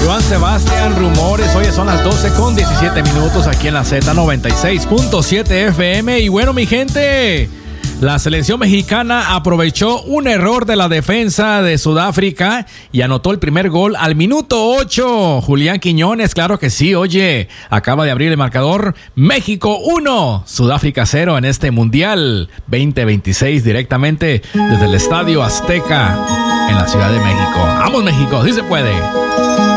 Joan Sebastián, Rumores. Oye, son las 12:17 aquí en la Z96.7 FM. Y bueno, mi gente, la selección mexicana aprovechó un error de la defensa de Sudáfrica y anotó el primer gol al minuto 8. Julián Quiñones, claro que sí, oye, acaba de abrir el marcador. México 1, Sudáfrica 0 en este Mundial 2026 directamente desde el Estadio Azteca en la Ciudad de México. ¡Vamos, México! ¡Sí se puede!